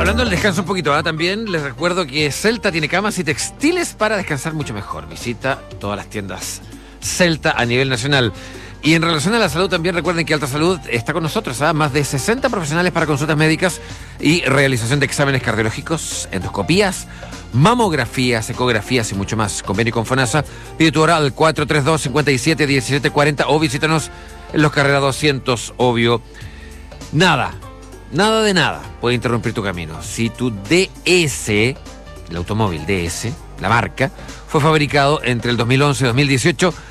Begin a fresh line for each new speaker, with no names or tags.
Hablando del descanso un poquito, también les recuerdo que Celta tiene camas y textiles para descansar mucho mejor. Visita todas las tiendas Celta a nivel nacional. Y en relación a la salud, también recuerden que Alta Salud está con nosotros, más de 60 profesionales para consultas médicas y realización de exámenes cardiológicos, endoscopías, mamografías, ecografías y mucho más. Convenio con FONASA. Pide tu hora al 432-57-1740 o visítanos en los Carrera 200, obvio. Nada de nada puede interrumpir tu camino. Si tu DS, el automóvil DS, la marca, fue fabricado entre el 2011 y 2018,